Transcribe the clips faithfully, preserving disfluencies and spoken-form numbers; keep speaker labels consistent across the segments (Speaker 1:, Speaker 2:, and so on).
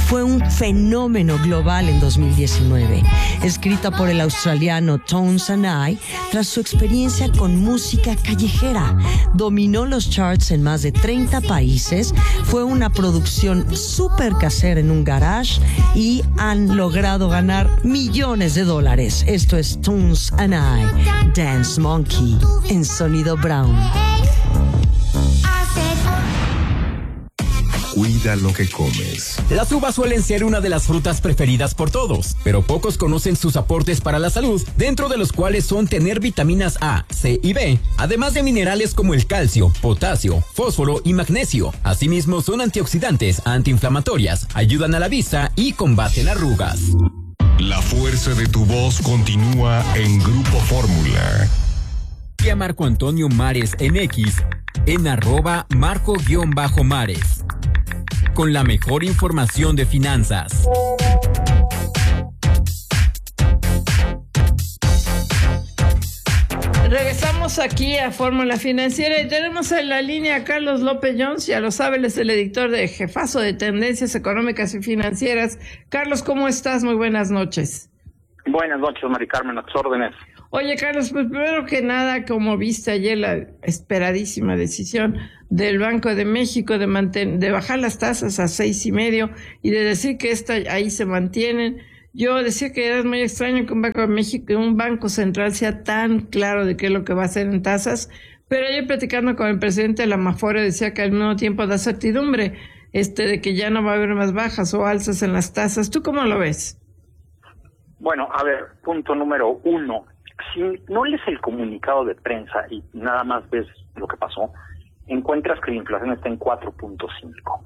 Speaker 1: fue un fenómeno global en dos mil diecinueve. Escrita por el australiano Tones and I, tras su experiencia con música callejera, dominó los charts en más de treinta países, fue una producción súper casera en un garage y han logrado ganar millones de dólares. Esto es Tones and I, Dance Monkey, en Sonido Brown.
Speaker 2: Cuida lo que comes.
Speaker 3: Las uvas suelen ser una de las frutas preferidas por todos, pero pocos conocen sus aportes para la salud, dentro de los cuales son tener vitaminas A, C y B, además de minerales como el calcio, potasio, fósforo y magnesio. Asimismo, son antioxidantes, antiinflamatorias, ayudan a la vista y combaten arrugas.
Speaker 2: La fuerza de tu voz continúa en Grupo Fórmula.
Speaker 3: Y a Marco Antonio Mares en X, en arroba Marco-Mares. Con la mejor información de finanzas.
Speaker 4: Regresamos aquí a Fórmula Financiera y tenemos en la línea a Carlos López Jones, ya lo sabe, él es el editor de Jefazo de Tendencias Económicas y Financieras. Carlos, ¿cómo estás? Muy buenas noches.
Speaker 5: Buenas noches, Mari Carmen, a tus órdenes.
Speaker 4: Oye, Carlos, pues primero que nada, como viste ayer la esperadísima decisión del Banco de México de mantener, de bajar las tasas a seis y medio y de decir que esta ahí se mantienen, yo decía que era muy extraño que un Banco de México, un banco central sea tan claro de qué es lo que va a hacer en tasas, pero ayer platicando con el presidente de la Mafore decía que al mismo tiempo da certidumbre este de que ya no va a haber más bajas o alzas en las tasas. ¿Tú cómo lo ves?
Speaker 5: Bueno, a ver, punto número uno. Si no lees el comunicado de prensa y nada más ves lo que pasó, encuentras que la inflación está en cuatro punto cinco.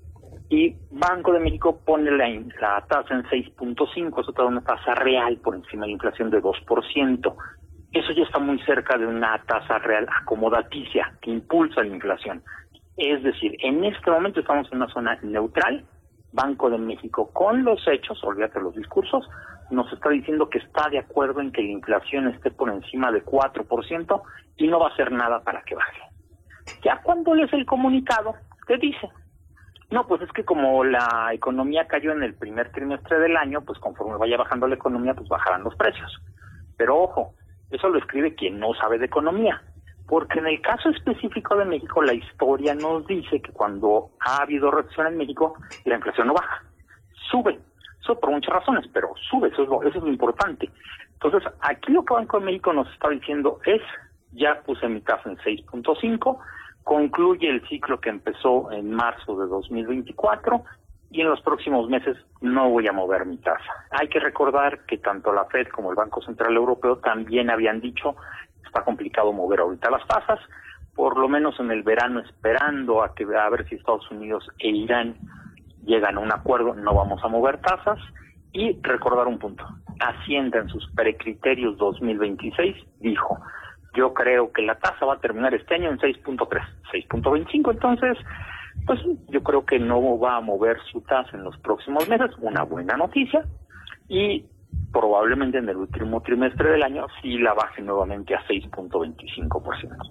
Speaker 5: Y Banco de México pone la, la tasa en seis punto cinco, eso te da una tasa real por encima de la inflación de dos por ciento. Eso ya está muy cerca de una tasa real acomodaticia que impulsa la inflación. Es decir, en este momento estamos en una zona neutral. Banco de México, con los hechos, olvídate los discursos, nos está diciendo que está de acuerdo en que la inflación esté por encima de cuatro por ciento y no va a hacer nada para que baje. Ya cuando lees el comunicado, te dice, no, pues es que como la economía cayó en el primer trimestre del año, pues conforme vaya bajando la economía, pues bajarán los precios. Pero ojo, eso lo escribe quien no sabe de economía. Porque en el caso específico de México, la historia nos dice que cuando ha habido recesión en México, la inflación no baja, sube. Eso por muchas razones, pero sube, eso es lo, eso es lo importante. Entonces, aquí lo que Banco de México nos está diciendo es, ya puse mi tasa en seis punto cinco, concluye el ciclo que empezó en marzo de dos mil veinticuatro y en los próximos meses no voy a mover mi tasa. Hay que recordar que tanto la Fed como el Banco Central Europeo también habían dicho está complicado mover ahorita las tasas, por lo menos en el verano esperando a que a ver si Estados Unidos e Irán llegan a un acuerdo, no vamos a mover tasas. Y recordar un punto, Hacienda en sus precriterios dos mil veintiséis dijo, yo creo que la tasa va a terminar este año en seis punto tres, seis punto veinticinco, entonces pues yo creo que no va a mover su tasa en los próximos meses, una buena noticia, y probablemente en el último trimestre del año sí la baje nuevamente a seis punto veinticinco por ciento.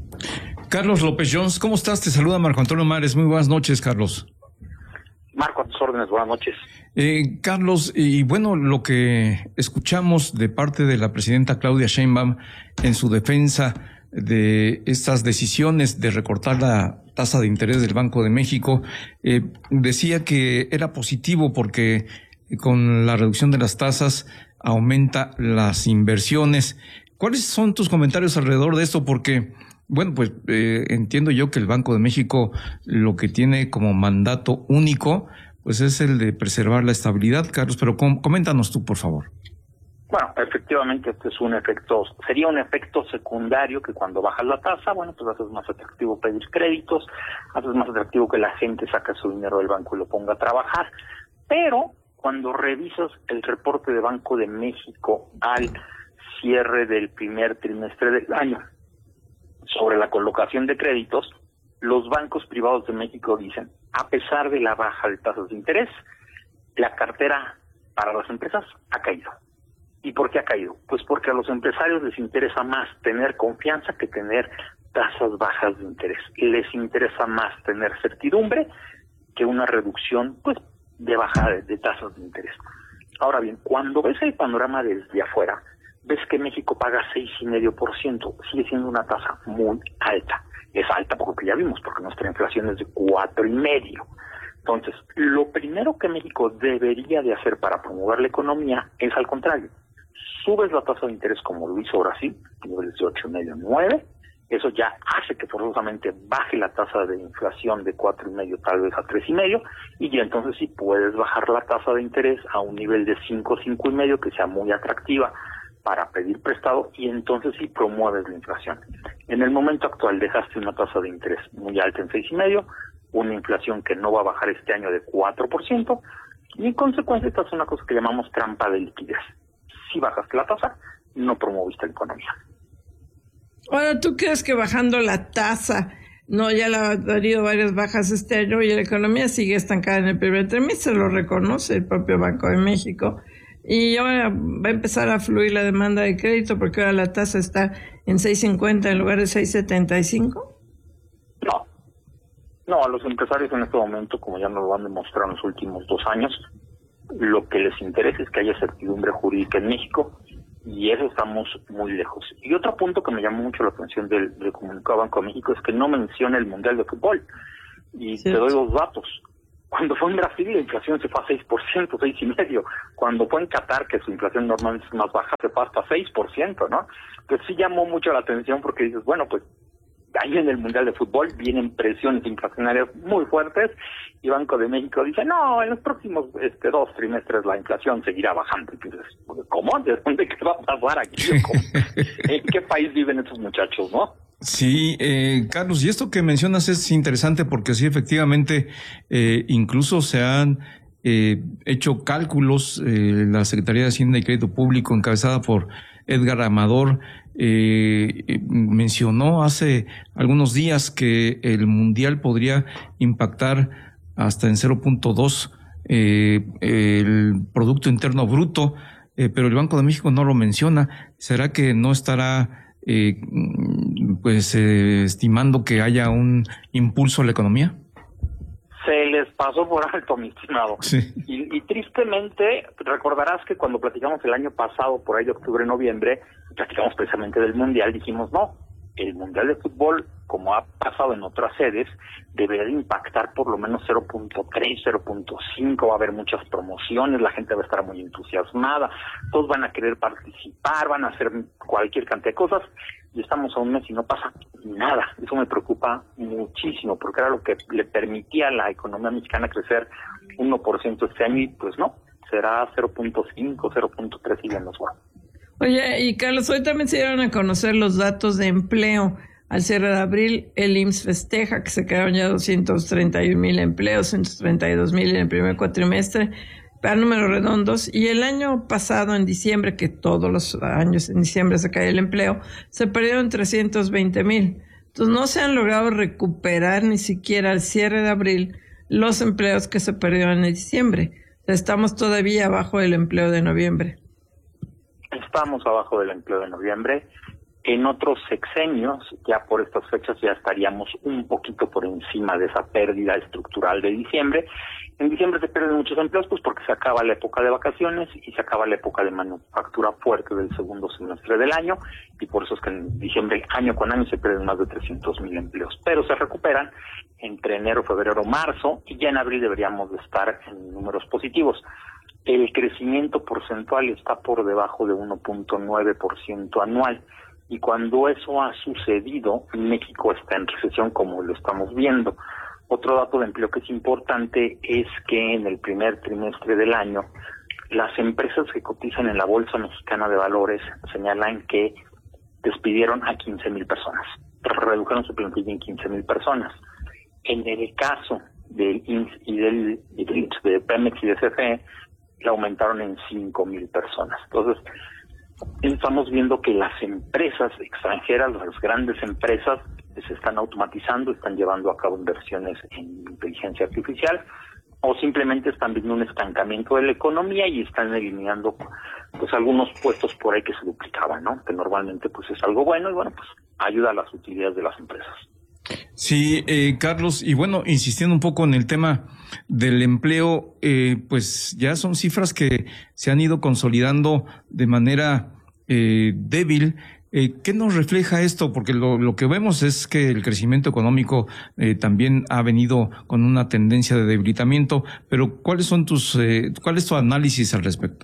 Speaker 6: Carlos López Jones, ¿cómo estás? Te saluda Marco Antonio Mares. Muy buenas noches, Carlos.
Speaker 5: Marco, a tus órdenes, buenas noches.
Speaker 6: Eh, Carlos, y bueno, lo que escuchamos de parte de la presidenta Claudia Sheinbaum en su defensa de estas decisiones de recortar la tasa de interés del Banco de México, eh, decía que era positivo porque con la reducción de las tasas aumenta las inversiones. ¿Cuáles son tus comentarios alrededor de esto? Porque, bueno, pues eh, entiendo yo que el Banco de México lo que tiene como mandato único, pues es el de preservar la estabilidad, Carlos, pero com- coméntanos tú, por favor.
Speaker 5: Bueno, efectivamente este es un efecto, sería un efecto secundario que cuando bajas la tasa, bueno, pues haces más atractivo pedir créditos, haces más atractivo que la gente saque su dinero del banco y lo ponga a trabajar, pero cuando revisas el reporte de Banco de México al cierre del primer trimestre del año sobre la colocación de créditos, los bancos privados de México dicen, a pesar de la baja de tasas de interés, la cartera para las empresas ha caído. ¿Y por qué ha caído? Pues porque a los empresarios les interesa más tener confianza que tener tasas bajas de interés. Les interesa más tener certidumbre que una reducción, pues, de bajada de, de tasas de interés. Ahora bien, cuando ves el panorama desde afuera, ves que México paga seis coma cinco por ciento, sigue siendo una tasa muy alta. Es alta porque ya vimos, porque nuestra inflación es de cuatro coma cinco. Entonces, lo primero que México debería de hacer para promover la economía es al contrario. Subes la tasa de interés como lo hizo Brasil, niveles de ocho coma cinco, nueve. Eso ya hace que forzosamente baje la tasa de inflación de cuatro coma cinco tal vez a tres coma cinco, y ya entonces sí puedes bajar la tasa de interés a un nivel de cinco, cinco coma cinco que sea muy atractiva para pedir prestado, y entonces sí promueves la inflación. En el momento actual dejaste una tasa de interés muy alta en seis coma cinco, una inflación que no va a bajar este año de cuatro por ciento, y en consecuencia esta es una cosa que llamamos trampa de liquidez. Si bajaste la tasa, no promoviste la economía.
Speaker 4: Ahora, ¿tú crees que bajando la tasa, no, ya la ha dado varias bajas este año y la economía sigue estancada en el primer trimestre? Lo reconoce el propio Banco de México. Y ahora va a empezar a fluir la demanda de crédito porque ahora la tasa está en seis cincuenta en lugar de seis setenta y cinco.
Speaker 5: No. No, a los empresarios en este momento, como ya nos lo han demostrado en los últimos dos años, lo que les interesa es que haya certidumbre jurídica en México, y eso estamos muy lejos. Y otro punto que me llamó mucho la atención del, del comunicado de Banco de México es que no menciona el Mundial de Fútbol. Y sí, te doy los datos. Cuando fue en Brasil la inflación se fue a seis por ciento, seis y medio. Cuando fue en Qatar, que su inflación normalmente es más baja, se fue hasta seis por ciento, ¿no? Pues sí llamó mucho la atención porque dices, bueno, pues ahí en el Mundial de Fútbol vienen presiones inflacionarias muy fuertes, y Banco de México dice, no, en los próximos este, dos trimestres la inflación seguirá bajando. Y dices, ¿cómo? ¿De dónde qué va a pasar aquí? ¿En qué país viven estos muchachos, no?
Speaker 6: Sí, eh, Carlos, y esto que mencionas es interesante porque sí, efectivamente, eh, incluso se han eh, hecho cálculos, eh, la Secretaría de Hacienda y Crédito Público, encabezada por Edgar Amador, eh, eh, mencionó hace algunos días que el Mundial podría impactar hasta en cero punto dos eh, el Producto Interno Bruto, eh, pero el Banco de México no lo menciona. ¿Será que no estará eh, pues eh, estimando que haya un impulso a la economía?
Speaker 5: Se les pasó por alto, mi estimado.
Speaker 6: Sí.
Speaker 5: Y, y tristemente, recordarás que cuando platicamos el año pasado, por ahí de octubre, noviembre, platicamos precisamente del Mundial, dijimos no, el Mundial de Fútbol, como ha pasado en otras sedes, debería de impactar por lo menos cero punto tres, cero punto cinco, va a haber muchas promociones, la gente va a estar muy entusiasmada, todos van a querer participar, van a hacer cualquier cantidad de cosas, y estamos a un mes y no pasa nada. Eso me preocupa muchísimo, porque era lo que le permitía a la economía mexicana crecer uno por ciento este año, y pues no, será cero punto cinco, cero punto tres y ya nos va.
Speaker 4: Oye, y Carlos, hoy también se dieron a conocer los datos de empleo. Al cierre de abril, el I M S S festeja que se crearon ya doscientos treinta y un mil empleos, ciento treinta y dos mil en el primer cuatrimestre, para números redondos. Y el año pasado, en diciembre, que todos los años en diciembre se cae el empleo, se perdieron trescientos veinte mil. Entonces no se han logrado recuperar ni siquiera al cierre de abril los empleos que se perdieron en diciembre. O sea, estamos todavía abajo del empleo de noviembre.
Speaker 5: Estamos abajo del empleo de noviembre. En otros sexenios, ya por estas fechas, ya estaríamos un poquito por encima de esa pérdida estructural de diciembre. En diciembre se pierden muchos empleos, pues porque se acaba la época de vacaciones y se acaba la época de manufactura fuerte del segundo semestre del año, y por eso es que en diciembre, año con año, se pierden más de trescientos mil empleos. Pero se recuperan entre enero, febrero, marzo, y ya en abril deberíamos de estar en números positivos. El crecimiento porcentual está por debajo de uno punto nueve por ciento anual. Y cuando eso ha sucedido, México está en recesión, como lo estamos viendo. Otro dato de empleo que es importante es que en el primer trimestre del año, las empresas que cotizan en la Bolsa Mexicana de Valores señalan que despidieron a quince mil personas, redujeron su plantilla en quince mil personas. En el caso del I M S S y del, y del de Pemex y de C F E, la aumentaron en cinco mil personas. Entonces, estamos viendo que las empresas extranjeras, las grandes empresas, se están automatizando, están llevando a cabo inversiones en inteligencia artificial, o simplemente están viendo un estancamiento de la economía y están eliminando pues algunos puestos por ahí que se duplicaban, ¿no? Que normalmente pues es algo bueno, y bueno, pues ayuda a las utilidades de las empresas.
Speaker 6: Sí, eh, Carlos, y bueno, insistiendo un poco en el tema del empleo, eh, pues ya son cifras que se han ido consolidando de manera eh, débil. Eh, ¿Qué nos refleja esto? Porque lo, lo que vemos es que el crecimiento económico eh, también ha venido con una tendencia de debilitamiento, pero ¿cuáles son tus, eh, cuál es tu análisis al respecto?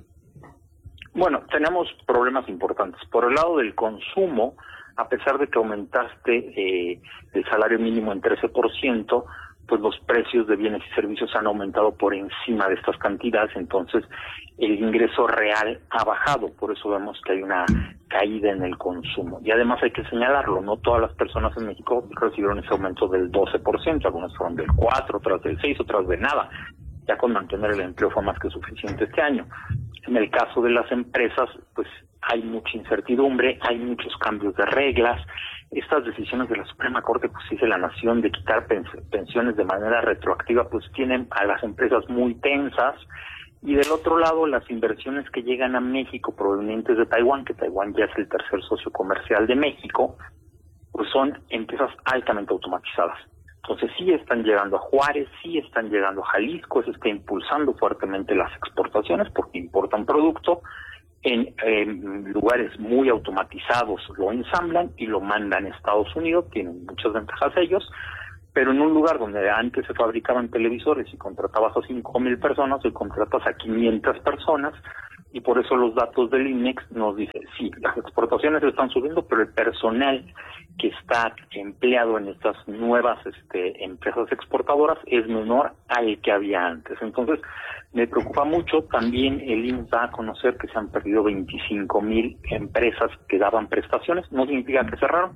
Speaker 5: Bueno, tenemos problemas importantes. Por el lado del consumo, a pesar de que aumentaste eh, el salario mínimo en trece por ciento, pues los precios de bienes y servicios han aumentado por encima de estas cantidades, entonces el ingreso real ha bajado, por eso vemos que hay una caída en el consumo. Y además hay que señalarlo, no todas las personas en México recibieron ese aumento del doce por ciento, algunas fueron del cuatro por ciento, otras del seis por ciento, otras de nada. Ya con mantener el empleo fue más que suficiente este año. En el caso de las empresas, pues hay mucha incertidumbre, hay muchos cambios de reglas. Estas decisiones de la Suprema Corte de Justicia de la Nación de quitar pensiones de manera retroactiva, pues tienen a las empresas muy tensas. Y del otro lado, las inversiones que llegan a México provenientes de Taiwán, que Taiwán ya es el tercer socio comercial de México, pues son empresas altamente automatizadas. Entonces sí están llegando a Juárez, sí están llegando a Jalisco, se está impulsando fuertemente las exportaciones porque importan producto en, en lugares muy automatizados, lo ensamblan y lo mandan a Estados Unidos, tienen muchas ventajas ellos, pero en un lugar donde antes se fabricaban televisores y contratabas a cinco mil personas, hoy contratas a quinientas personas, y por eso los datos del INEX nos dicen, sí, las exportaciones están subiendo, pero el personal que está empleado en estas nuevas este, empresas exportadoras es menor al que había antes. Entonces, me preocupa mucho. También el I M S S da a conocer que se han perdido veinticinco mil empresas que daban prestaciones. No significa que cerraron,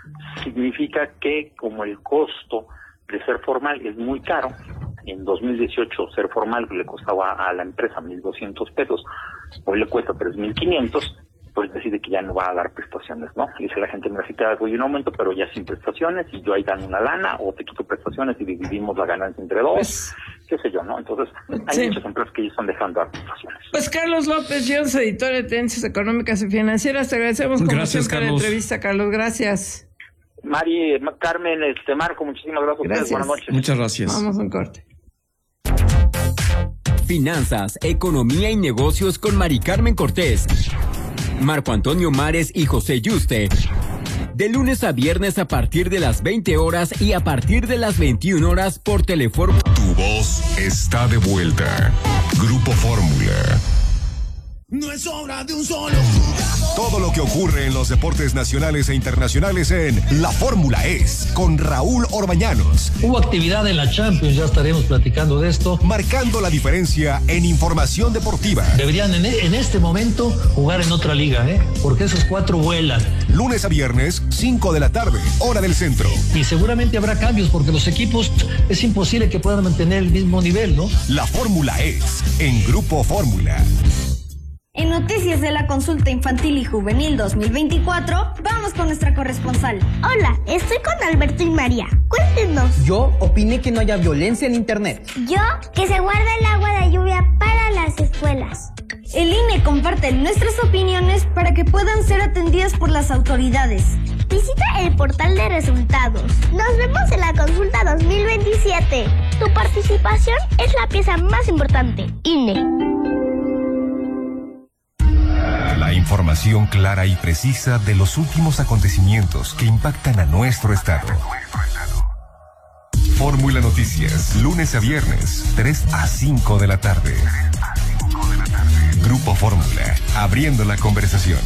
Speaker 5: significa que como el costo de ser formal es muy caro, en dos mil dieciocho ser formal le costaba a la empresa mil doscientos pesos, hoy le cuesta tres mil quinientos, pues decide que ya no va a dar prestaciones, ¿no? Dice la gente, mira, si te hago un aumento, pero ya sin prestaciones, y yo ahí dan una lana, o te quito prestaciones y dividimos la ganancia entre dos, pues, qué sé yo, ¿no? Entonces, hay sí. muchas empresas que ya están dejando dar prestaciones.
Speaker 4: Pues Carlos López Jones, editor de Tendencias Económicas y Financieras, te agradecemos como gracias, siempre Carlos. La entrevista, Carlos, gracias.
Speaker 5: Mari, Carmen, este Marco, muchísimas gracias. gracias. Buenas noches.
Speaker 6: Muchas gracias.
Speaker 4: Vamos a un corte.
Speaker 3: Finanzas, economía y negocios con Mari Carmen Cortés, Marco Antonio Mares y José Yuste. De lunes a viernes a partir de las veinte horas y a partir de las veintiuna horas por Telefórmula.
Speaker 2: Tu voz está de vuelta. Grupo Fórmula.
Speaker 7: No es obra de un solo jugador.
Speaker 2: Todo lo que ocurre en los deportes nacionales e internacionales en La Fórmula Es, con Raúl Orbañanos.
Speaker 8: Hubo actividad en la Champions, ya estaremos platicando de esto.
Speaker 2: Marcando la diferencia en información deportiva.
Speaker 8: Deberían en, en este momento jugar en otra liga, ¿eh? Porque esos cuatro vuelan.
Speaker 2: Lunes a viernes, cinco de la tarde, hora del centro.
Speaker 8: Y seguramente habrá cambios porque los equipos es imposible que puedan mantener el mismo nivel, ¿no?
Speaker 2: La Fórmula Es, en Grupo Fórmula.
Speaker 9: En Noticias de la Consulta Infantil y Juvenil dos mil veinticuatro, vamos con nuestra corresponsal.
Speaker 10: Hola, estoy con Alberto y María. Cuéntenos.
Speaker 11: Yo opiné que no haya violencia en internet.
Speaker 10: Yo, que se guarda el agua de lluvia para las escuelas.
Speaker 9: El I N E comparte nuestras opiniones para que puedan ser atendidas por las autoridades.
Speaker 10: Visita el portal de resultados. Nos vemos en la consulta dos mil veintisiete. Tu participación es la pieza más importante. I N E.
Speaker 2: La información clara y precisa de los últimos acontecimientos que impactan a nuestro estado. Fórmula Noticias, lunes a viernes, tres a cinco de la tarde. Grupo Fórmula, abriendo la conversación.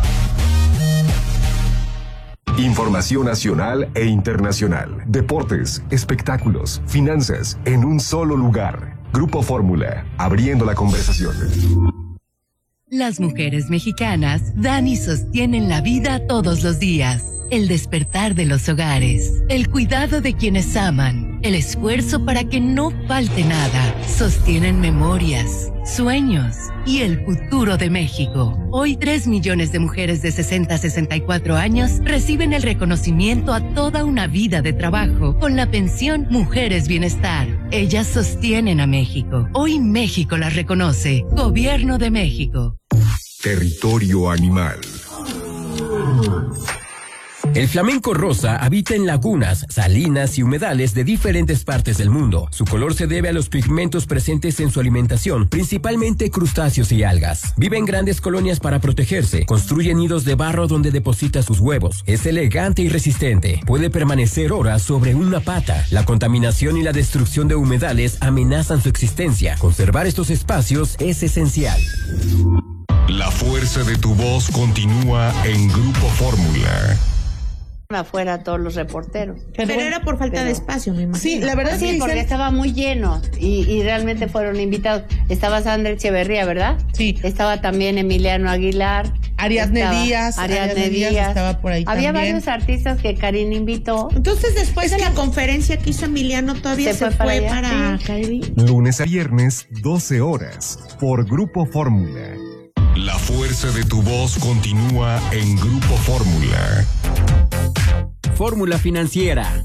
Speaker 2: Información nacional e internacional, deportes, espectáculos, finanzas, en un solo lugar. Grupo Fórmula, abriendo la conversación.
Speaker 12: Las mujeres mexicanas dan y sostienen la vida todos los días. El despertar de los hogares, el cuidado de quienes aman, el esfuerzo para que no falte nada. Sostienen memorias, sueños y el futuro de México. Hoy, tres millones de mujeres de sesenta a sesenta y cuatro años reciben el reconocimiento a toda una vida de trabajo con la pensión Mujeres Bienestar. Ellas sostienen a México. Hoy México las reconoce. Gobierno de México.
Speaker 2: Territorio animal.
Speaker 3: El flamenco rosa habita en lagunas, salinas y humedales de diferentes partes del mundo. Su color se debe a los pigmentos presentes en su alimentación, principalmente crustáceos y algas. Vive en grandes colonias para protegerse. Construye nidos de barro donde deposita sus huevos. Es elegante y resistente. Puede permanecer horas sobre una pata. La contaminación y la destrucción de humedales amenazan su existencia. Conservar estos espacios es esencial.
Speaker 2: La fuerza de tu voz continúa en Grupo Fórmula.
Speaker 13: Afuera todos los reporteros.
Speaker 14: Pero, pero era por falta pero, de espacio, me imagino.
Speaker 13: Sí, la verdad sí, es que porque dicen... estaba muy lleno y, y realmente fueron invitados. Estaba Sandra Echeverría, ¿verdad?
Speaker 14: Sí.
Speaker 13: Estaba también Emiliano Aguilar.
Speaker 14: Ariadne estaba, Díaz.
Speaker 13: Ariadne, Ariadne Díaz,
Speaker 14: Díaz estaba por ahí
Speaker 13: Había
Speaker 14: también.
Speaker 13: varios artistas que Karin invitó.
Speaker 14: Entonces después de la conferencia que hizo Emiliano todavía se, se fue, fue para, para sí.
Speaker 2: Lunes a viernes, doce horas, por Grupo Fórmula. La fuerza de tu voz continúa en Grupo Fórmula.
Speaker 3: Fórmula Financiera.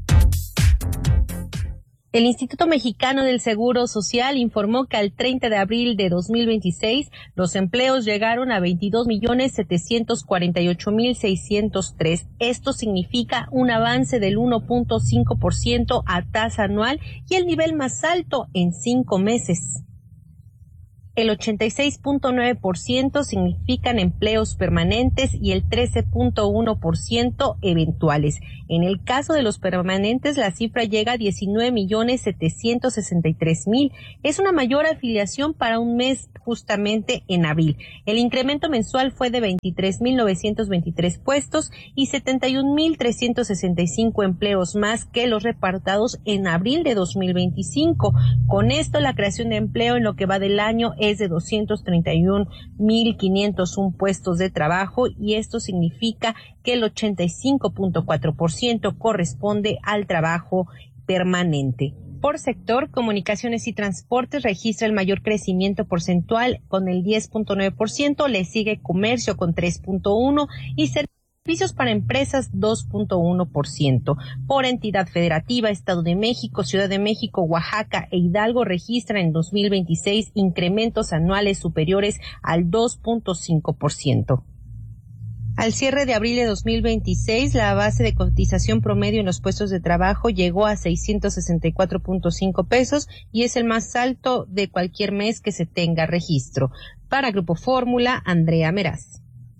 Speaker 15: El Instituto Mexicano del Seguro Social informó que al treinta de abril de dos mil veintiséis los empleos llegaron a veintidós millones setecientos cuarenta y ocho mil seiscientos tres. Esto significa un avance del uno punto cinco por ciento a tasa anual y el nivel más alto en cinco meses. El ochenta y seis punto nueve por ciento significan empleos permanentes y el trece punto uno por ciento eventuales. En el caso de los permanentes, la cifra llega a diecinueve millones setecientos sesenta y tres mil. Es una mayor afiliación para un mes justamente en abril. El incremento mensual fue de veintitrés mil novecientos veintitrés puestos y setenta y un mil trescientos sesenta y cinco empleos más que los reportados en abril de dos mil veinticinco. Con esto, la creación de empleo en lo que va del año es de doscientos treinta y un mil quinientos uno puestos de trabajo y esto significa que el ochenta y cinco punto cuatro por ciento corresponde al trabajo permanente. Por sector, comunicaciones y transportes registra el mayor crecimiento porcentual con el diez punto nueve por ciento, le sigue comercio con tres punto uno por ciento y servicios para empresas dos punto uno por ciento. Por entidad federativa, Estado de México, Ciudad de México, Oaxaca e Hidalgo registran en dos mil veintiséis incrementos anuales superiores al dos punto cinco por ciento. Al cierre de abril de dos mil veintiséis, la base de cotización promedio en los puestos de trabajo llegó a seiscientos sesenta y cuatro punto cinco pesos y es el más alto de cualquier mes que se tenga registro. Para Grupo Fórmula, Andrea Meraz.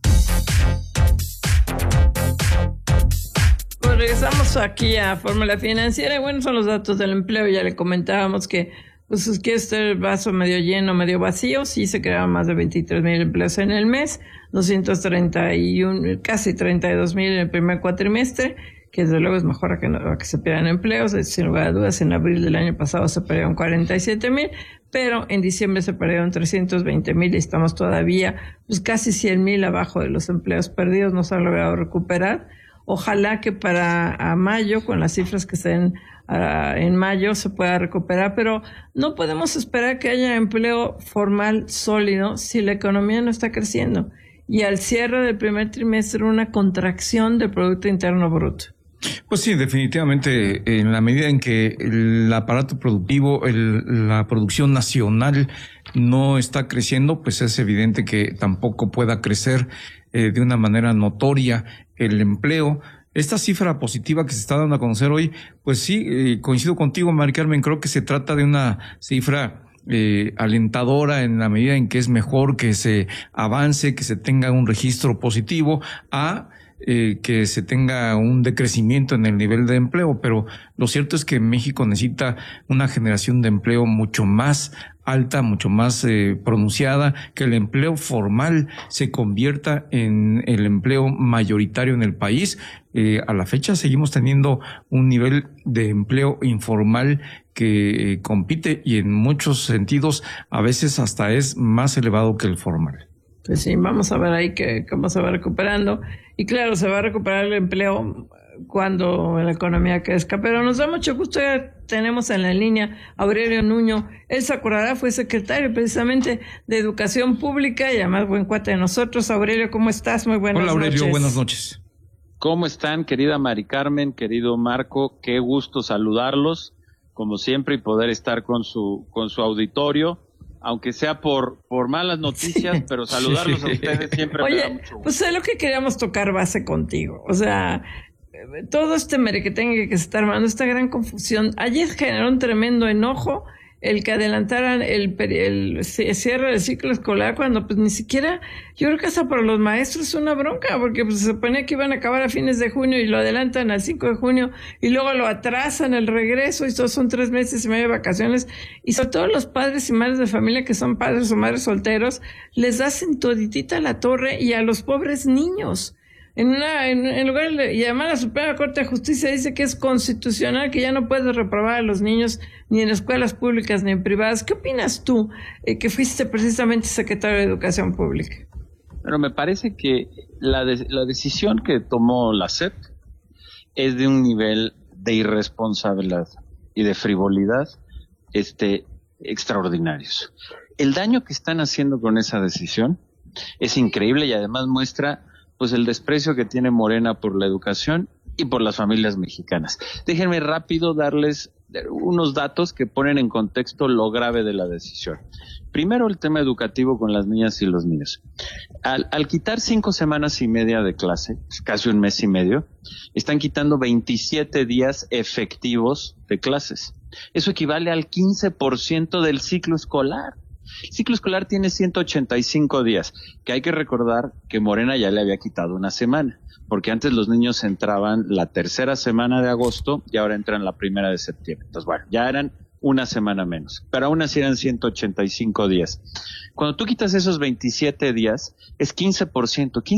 Speaker 4: Pues regresamos aquí a Fórmula Financiera. Bueno, son los datos del empleo. Ya le comentábamos que pues es que este vaso medio lleno, medio vacío. Sí se crearon más de veintitrés mil empleos en el mes, doscientos treinta y uno, casi treinta y dos mil en el primer cuatrimestre, que desde luego es mejor a que, no, a que se pierdan empleos. Sin lugar a dudas, en abril del año pasado se perdieron cuarenta y siete mil, pero en diciembre se perdieron trescientos veinte mil y estamos todavía pues casi cien mil abajo de los empleos perdidos. No se han logrado recuperar. Ojalá que para a mayo, con las cifras que estén uh, en mayo, se pueda recuperar, pero no podemos esperar que haya empleo formal sólido si la economía no está creciendo. Y al cierre del primer trimestre, una contracción del Producto Interno Bruto.
Speaker 6: Pues sí, definitivamente, en la medida en que el aparato productivo, el, la producción nacional no está creciendo, pues es evidente que tampoco pueda crecer eh, de una manera notoria el empleo. Esta cifra positiva que se está dando a conocer hoy, pues sí, eh, coincido contigo, Mari Carmen, creo que se trata de una cifra eh, alentadora en la medida en que es mejor que se avance, que se tenga un registro positivo a Eh, que se tenga un decrecimiento en el nivel de empleo, pero lo cierto es que México necesita una generación de empleo mucho más alta, mucho más eh, pronunciada, que el empleo formal se convierta en el empleo mayoritario en el país. Eh, a la fecha seguimos teniendo un nivel de empleo informal que eh, compite y en muchos sentidos a veces hasta es más elevado que el formal.
Speaker 4: Pues sí, vamos a ver ahí que cómo se va recuperando. Y claro, se va a recuperar el empleo cuando la economía crezca. Pero nos da mucho gusto, ya tenemos en la línea a Aurelio Nuño. Él se acordará, fue secretario precisamente de Educación Pública y además buen cuate de nosotros. Aurelio, ¿cómo estás? Muy buenas noches.
Speaker 6: Hola Aurelio, buenas noches.
Speaker 16: ¿Cómo están, querida Mari Carmen, querido Marco? Qué gusto saludarlos, como siempre, y poder estar con su, con su auditorio. aunque sea por, por malas noticias, sí. pero saludarlos sí. a ustedes siempre
Speaker 4: Oye,
Speaker 16: me da mucho gusto.
Speaker 4: Pues es lo que queríamos tocar base contigo. O sea, todo este merequetengue que se está armando, esta gran confusión. Ayer generó un tremendo enojo el que adelantaran el, el cierre del ciclo escolar cuando pues ni siquiera, yo creo que hasta para los maestros es una bronca, porque pues se suponía que iban a acabar a fines de junio y lo adelantan al cinco de junio y luego lo atrasan el regreso y eso son tres meses y medio de vacaciones, y sobre todo los padres y madres de familia que son padres o madres solteros, les hacen toditita la torre, y a los pobres niños. En una, en, en lugar de, y además la Suprema Corte de Justicia dice que es constitucional, que ya no puedes reprobar a los niños ni en escuelas públicas ni en privadas. ¿Qué opinas tú, eh, que fuiste precisamente secretario de Educación Pública?
Speaker 16: Pero me parece que la, de, la decisión que tomó la S E P es de un nivel de irresponsabilidad y de frivolidad este, extraordinarios. El daño que están haciendo con esa decisión es increíble y además muestra pues el desprecio que tiene Morena por la educación y por las familias mexicanas. Déjenme rápido darles unos datos que ponen en contexto lo grave de la decisión. Primero, el tema educativo con las niñas y los niños. Al, al quitar cinco semanas y media de clase, casi un mes y medio, están quitando veintisiete días efectivos de clases. Eso equivale al quince por ciento del ciclo escolar. El ciclo escolar tiene ciento ochenta y cinco días, que hay que recordar que Morena ya le había quitado una semana, porque antes los niños entraban la tercera semana de agosto y ahora entran la primera de septiembre. Entonces, bueno, ya eran una semana menos, pero aún así eran ciento ochenta y cinco días. Cuando tú quitas esos veintisiete días, es quince por ciento.